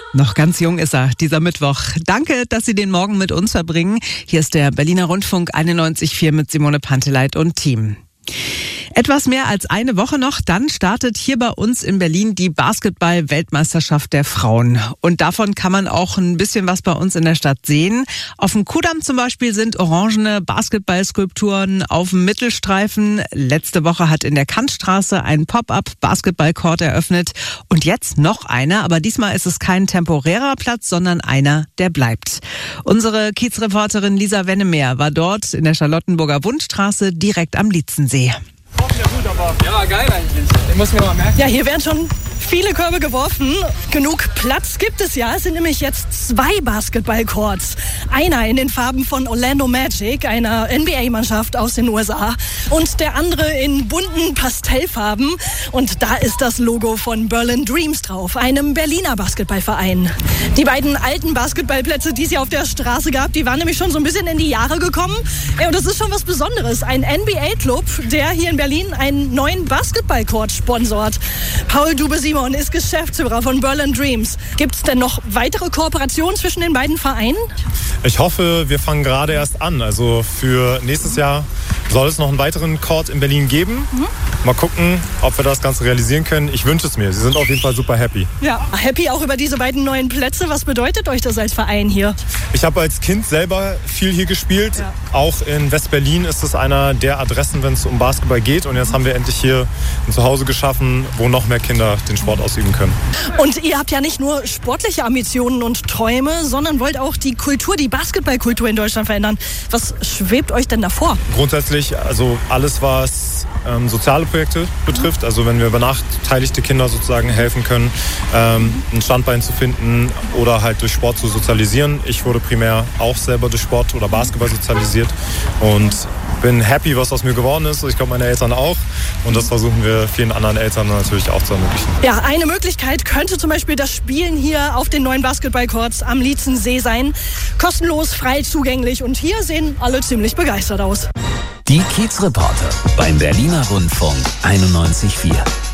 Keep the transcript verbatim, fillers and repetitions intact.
Noch ganz jung ist er, dieser Mittwoch. Danke, dass Sie den Morgen mit uns verbringen. Hier ist der Berliner Rundfunk einundneunzig Komma vier mit Simone Panteleit und Team. Etwas mehr als eine Woche noch, dann startet hier bei uns in Berlin die Basketball-Weltmeisterschaft der Frauen. Und davon kann man auch ein bisschen was bei uns in der Stadt sehen. Auf dem Kudamm zum Beispiel sind orangene Basketballskulpturen auf dem Mittelstreifen. Letzte Woche hat in der Kantstraße ein Pop-up-Basketball-Court eröffnet. Und jetzt noch einer, aber diesmal ist es kein temporärer Platz, sondern einer, der bleibt. Unsere Kiezreporterin Lisa Wennemeer war dort in der Charlottenburger Wundstraße direkt am Lietzensee. Ja, geil eigentlich. Den muss mir mal merken. Ja, hier werden schon viele Körbe geworfen. Genug Platz gibt es ja. Es sind nämlich jetzt zwei Basketball-Courts. Einer in den Farben von Orlando Magic, einer N B A-Mannschaft aus den U S A. Und der andere in bunten Pastellfarben. Und da ist das Logo von Berlin Dreams drauf, einem Berliner Basketballverein. Die beiden alten Basketballplätze, die es hier auf der Straße gab, die waren nämlich schon so ein bisschen in die Jahre gekommen. Ja, und das ist schon was Besonderes. Ein N B A-Club, der hier in Berlin einen neuen Basketball-Court sponsort. Paul Dube-Simon ist Geschäftsführer von Berlin Dreams. Gibt es denn noch weitere Kooperationen zwischen den beiden Vereinen? Ich hoffe, wir fangen gerade erst an. Also für nächstes Jahr soll es noch einen weiteren Court in Berlin geben. Mhm. Mal gucken, ob wir das Ganze realisieren können. Ich wünsche es mir. Sie sind auf jeden Fall super happy. Ja, happy auch über diese beiden neuen Plätze. Was bedeutet euch das als Verein hier? Ich habe als Kind selber viel hier gespielt. Ja. Auch in West-Berlin ist es einer der Adressen, wenn es um Basketball geht. Und jetzt haben wir endlich hier ein Zuhause geschaffen, wo noch mehr Kinder den Sport ausüben können. Und ihr habt ja nicht nur sportliche Ambitionen und Träume, sondern wollt auch die Kultur, die Basketballkultur in Deutschland verändern. Was schwebt euch denn davor? Grundsätzlich, also alles, was ähm, soziale Projekte betrifft, also wenn wir benachteiligte Kinder sozusagen helfen können, ähm, ein Standbein zu finden oder halt durch Sport zu sozialisieren. Ich wurde primär auch selber durch Sport oder Basketball sozialisiert und bin happy, was aus mir geworden ist. Ich glaube, meine Eltern auch. Und das versuchen wir vielen anderen Eltern natürlich auch zu ermöglichen. Ja, eine Möglichkeit könnte zum Beispiel das Spielen hier auf den neuen Basketballcourts am Lietzensee sein. Kostenlos, frei zugänglich und hier sehen alle ziemlich begeistert aus. Die Kiezreporter beim Berliner Rundfunk einundneunzig Komma vier.